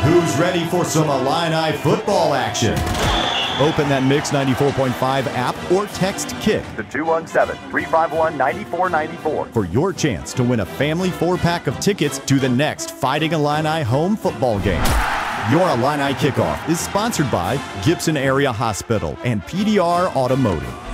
Who's ready for some Illini football action? Open that Mix 94.5 app or text KICK to 217-351-9494 for your chance to win a family 4-pack of tickets to the next Fighting Illini home football game. Your Illini Kickoff is sponsored by Gibson Area Hospital and PDR Automotive.